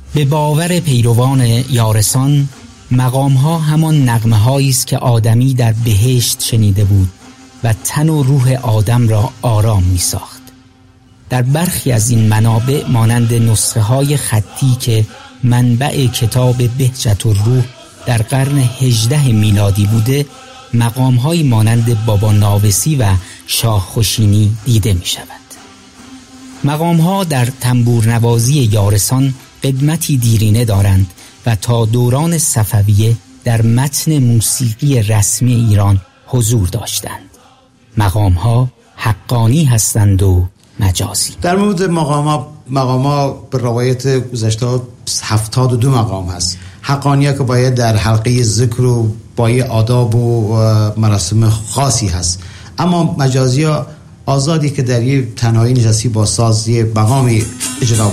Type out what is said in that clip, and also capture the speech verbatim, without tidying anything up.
به باور پیروان یارسان، مقام‌ها همان نغمه‌هایی است که آدمی در بهشت شنیده بود و تن و روح آدم را آرام می‌ساخت. در برخی از این منابع مانند نسخه‌های خطی که منبع کتاب بهجت الروح در قرن هجدهم میلادی بوده، مقام‌هایی مانند بابا ناوسی و شاه خوشینی دیده می‌شود. مقام‌ها در تنبورنوازی یارسان قدمتی دیرینه دارند و تا دوران صفویه در متن موسیقی رسمی ایران حضور داشتند. مقام‌ها حقانی هستند و مجازی. در مورد مقام‌ها مقام‌ها به روایت گذشته هفتاد و دو مقام هست. حقانیه که باید در حلقه ذکر و با آداب و مراسم خاصی هست، اما مجازی ها آزادی که در یه تنهایی نشستی با ساز یه مقامی اجرا